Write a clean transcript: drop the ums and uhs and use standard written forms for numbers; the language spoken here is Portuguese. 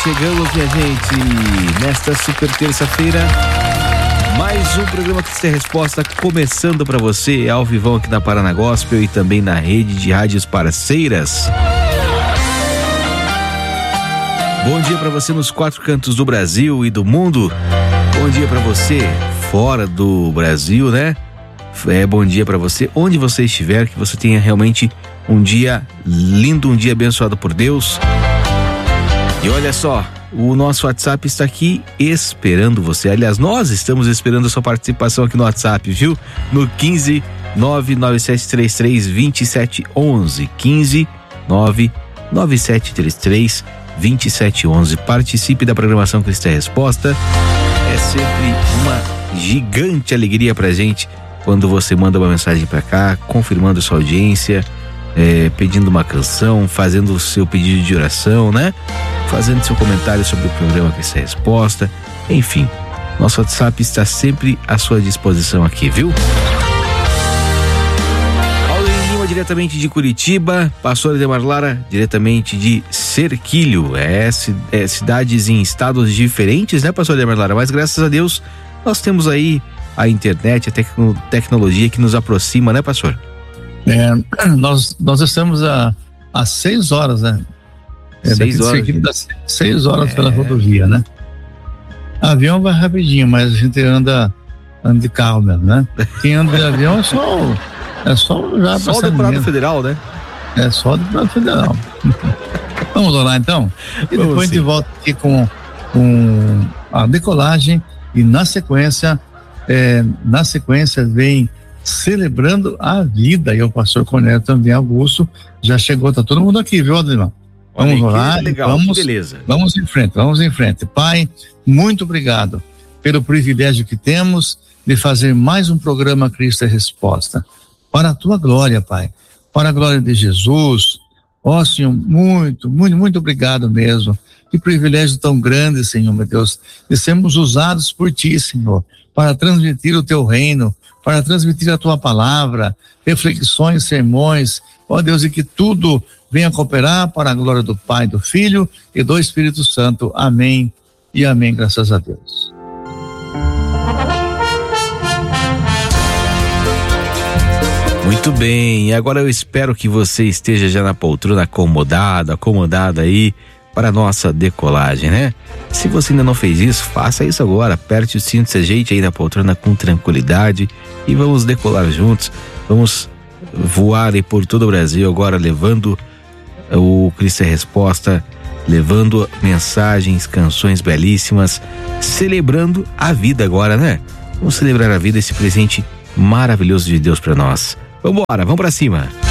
chegamos, minha gente, nesta super terça-feira. Mais um programa Cristo é Resposta começando para você, ao vivão aqui na Paraná Gospel e também na rede de rádios parceiras. Bom dia para você nos 4 cantos do Brasil e do mundo. Bom dia para você fora do Brasil, né? Bom dia para você onde você estiver, que você tenha realmente um dia lindo, um dia abençoado por Deus. E olha só, o nosso WhatsApp está aqui esperando você. Aliás, nós estamos esperando a sua participação aqui no WhatsApp, viu? No 15 99733 2711. 15 99733 2711. Participe da programação Cristo é Resposta. É sempre uma gigante alegria pra gente quando você manda uma mensagem pra cá, confirmando sua audiência, pedindo uma canção, fazendo o seu pedido de oração, né? Fazendo seu comentário sobre o programa Cristo é Resposta. Enfim, nosso WhatsApp está sempre à sua disposição aqui, viu? Paulinho Lima, diretamente de Curitiba. Pastor Ademar Lara, diretamente de Cerquilho. Cidades em estados diferentes, né, Pastor Ademar Lara? Mas graças a Deus, nós temos aí a internet, a tecnologia que nos aproxima, né, pastor? Nós estamos a 6 horas, né? 6 horas. 6 horas pela rodovia, né? Avião vai rapidinho, mas a gente anda de carro mesmo, né? Quem anda de avião é só já só o deputado federal, né? É só o deputado federal. Vamos lá então? E depois a gente volta aqui com a decolagem e na sequência vem Celebrando a Vida, e o pastor Cornélio também, Augusto, já chegou, tá todo mundo aqui, viu, Ademar? Vamos lá, legal, beleza. Vamos em frente. Pai, muito obrigado pelo privilégio que temos de fazer mais um programa Cristo é Resposta. Para a tua glória, Pai, para a glória de Jesus. Ó, Senhor, muito, muito, muito obrigado mesmo. Que privilégio tão grande, Senhor, meu Deus, de sermos usados por Ti, Senhor, para transmitir o Teu reino, para transmitir a Tua palavra, reflexões, sermões, ó Deus, e que tudo venha cooperar para a glória do Pai, do Filho e do Espírito Santo. Amém e amém, graças a Deus. Muito bem, agora eu espero que você esteja já na poltrona acomodada aí para a nossa decolagem, né? Se você ainda não fez isso, faça isso agora, aperte o cinto, se ajeite aí na poltrona com tranquilidade e vamos decolar juntos, vamos voar aí por todo o Brasil agora, levando o Cristo é Resposta, levando mensagens, canções belíssimas, celebrando a vida agora, né? Vamos celebrar a vida, esse presente maravilhoso de Deus para nós. Vambora, vamos pra cima.